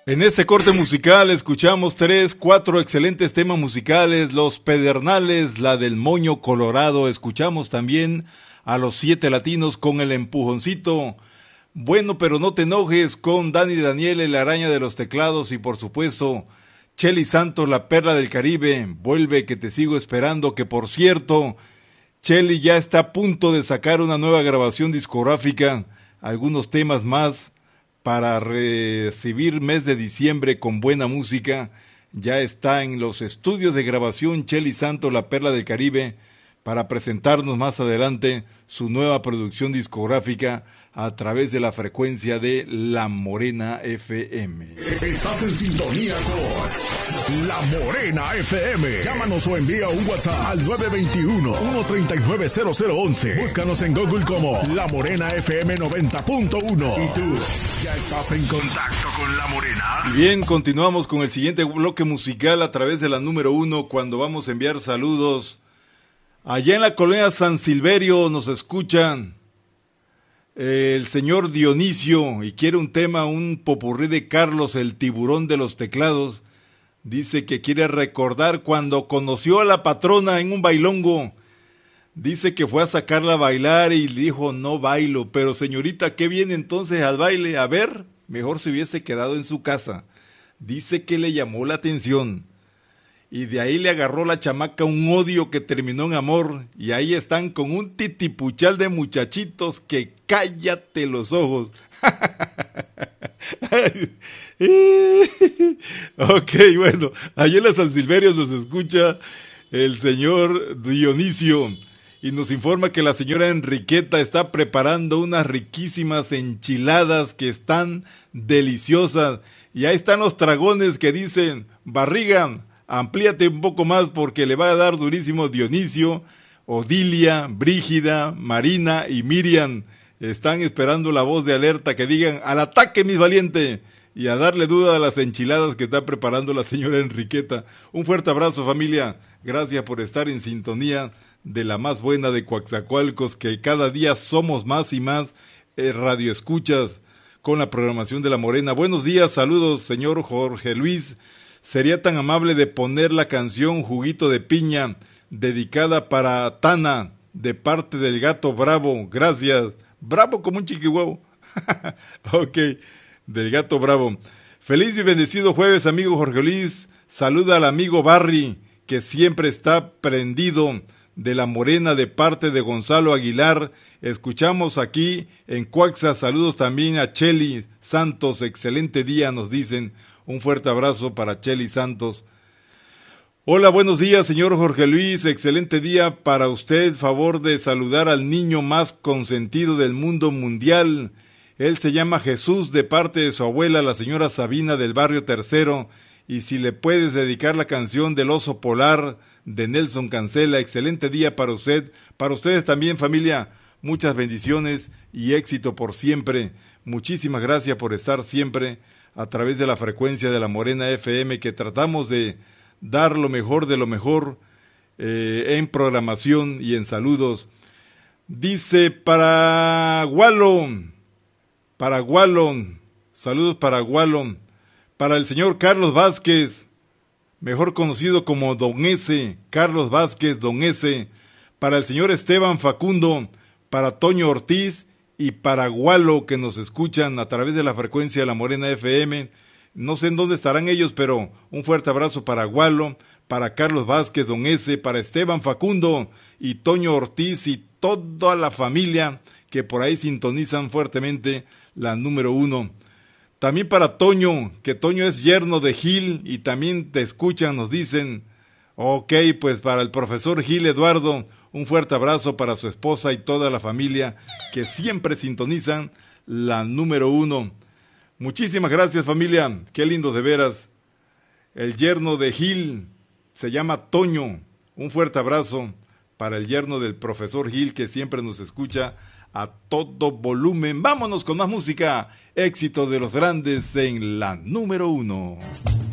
En este corte musical escuchamos 3, 4 excelentes temas musicales, Los Pedernales, la del Moño Colorado, escuchamos también a Los 7 Latinos con El Empujoncito, Bueno pero no te enojes con Dani Daniel, el araña de los teclados y por supuesto Chely Santos, la perla del Caribe, Vuelve que te sigo esperando, que por cierto, Chely ya está a punto de sacar una nueva grabación discográfica, algunos temas más, para recibir mes de diciembre con buena música. Ya está en los estudios de grabación Chely Santos, la perla del Caribe, para presentarnos más adelante su nueva producción discográfica a través de la frecuencia de La Morena FM. Estás en sintonía con La Morena FM. Llámanos o envía un WhatsApp al 921-139-0011. Búscanos en Google como La Morena FM 90.1. ¿Y tú ya estás en contacto con La Morena? Bien, continuamos con el siguiente bloque musical a través de la número 1 cuando vamos a enviar saludos. Allá en la colonia San Silverio nos escuchan el señor Dionisio y quiere un tema, un popurrí de Carlos, el tiburón de los teclados. Dice que quiere recordar cuando conoció a la patrona en un bailongo. Dice que fue a sacarla a bailar y dijo, no bailo, pero señorita, ¿qué viene entonces al baile? A ver, mejor se hubiese quedado en su casa. Dice que le llamó la atención. Y de ahí le agarró la chamaca un odio que terminó en amor. Y ahí están con un titipuchal de muchachitos que cállate los ojos. Ok, bueno, allí en la San Silverio nos escucha el señor Dionisio. Y nos informa que la señora Enriqueta está preparando unas riquísimas enchiladas que están deliciosas. Y ahí están los dragones que dicen, barriga, amplíate un poco más porque le va a dar durísimo Dionisio, Odilia, Brígida, Marina y Miriam. Están esperando la voz de alerta que digan, al ataque mis valientes, y a darle duda a las enchiladas que está preparando la señora Enriqueta. Un fuerte abrazo familia, gracias por estar en sintonía de la más buena de Coatzacoalcos, que cada día somos más y más radioescuchas con la programación de La Morena. Buenos días, saludos señor Jorge Luis. Sería tan amable de poner la canción Juguito de Piña, dedicada para Tana, de parte del Gato Bravo. Gracias. Bravo como un chiquihuevo. Ok, del Gato Bravo. Feliz y bendecido jueves, amigo Jorge Luis. Saluda al amigo Barry, que siempre está prendido de La Morena, de parte de Gonzalo Aguilar. Escuchamos aquí en Coaxa. Saludos también a Chely Santos. Excelente día, nos dicen. Un fuerte abrazo para Chely Santos. Hola, buenos días, señor Jorge Luis. Excelente día para usted. Favor de saludar al niño más consentido del mundo mundial. Él se llama Jesús, de parte de su abuela, la señora Sabina del barrio Tercero. Y si le puedes dedicar la canción del oso polar de Nelson Cancela. Excelente día para usted. Para ustedes también, familia. Muchas bendiciones y éxito por siempre. Muchísimas gracias por estar siempre a través de la frecuencia de La Morena FM, que tratamos de dar lo mejor de lo mejor en programación y en saludos. Dice para Gualo, saludos para Gualo, para el señor Carlos Vázquez, mejor conocido como Don S, Carlos Vázquez, Don S, para el señor Esteban Facundo, para Toño Ortiz, y para Gualo, que nos escuchan a través de la frecuencia de La Morena FM. No sé en dónde estarán ellos, pero un fuerte abrazo para Gualo, para Carlos Vázquez, Don S, para Esteban Facundo y Toño Ortiz y toda la familia que por ahí sintonizan fuertemente la número 1. También para Toño, que Toño es yerno de Gil y también te escuchan, nos dicen. Ok, pues para el profesor Gil Eduardo, un fuerte abrazo para su esposa y toda la familia que siempre sintonizan la número 1. Muchísimas gracias, familia. Qué lindo de veras. El yerno de Gil se llama Toño. Un fuerte abrazo para el yerno del profesor Gil que siempre nos escucha a todo volumen. Vámonos con más música. Éxito de los grandes en la número 1.